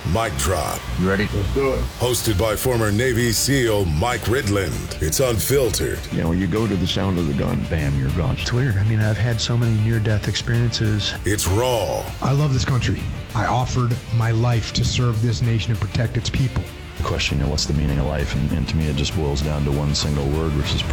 Mic Drop. You ready? Let's do it. Hosted by former Navy SEAL Mike Ridland. It's unfiltered. You know, you go to the sound of the gun, bam, you're gone. It's weird. I mean, I've had so many near-death experiences. It's raw. I love this country. I offered my life to serve this nation and protect its people. The question, what's the meaning of life? And to me, it just boils down to one single word, which is